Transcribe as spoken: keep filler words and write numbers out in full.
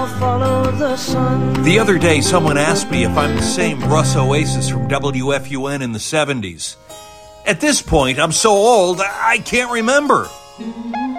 I'll follow the sun. The other day, someone asked me if I'm the same Russ Oasis from W F U N in the seventies. At this point, I'm so old, I can't remember.